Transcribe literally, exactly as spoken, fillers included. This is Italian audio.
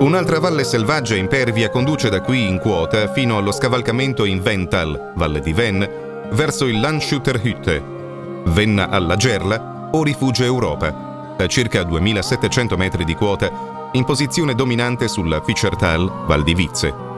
Un'altra valle selvaggia impervia conduce da qui in quota fino allo scavalcamento in Vental, valle di Venn, verso il Landshutterhütte, Venna alla Gerla o Rifugio Europa, a circa duemilasettecento metri di quota, in posizione dominante sulla Fischertal, Val di Vizze.